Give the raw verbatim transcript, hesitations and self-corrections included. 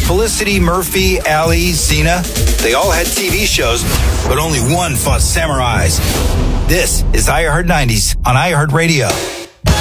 Felicity, Murphy, Allie, Xena, they all had T V shows, but only one fought samurais. This is iHeart nineties on iHeartRadio.